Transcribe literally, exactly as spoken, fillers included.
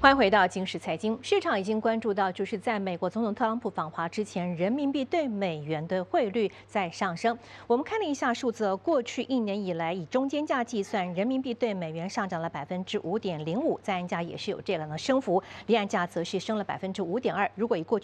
欢迎回到金石财经。市场已经关注到，就是在美国总统特朗普访华之前，人民币对美元的汇率在上升。我们看了一下数字，过去一年以来，以中间价计算，人民币对美元上涨了百分之五点零五，在岸价也是有这样的升幅，离岸价则是升了百分之五点二。如果以过去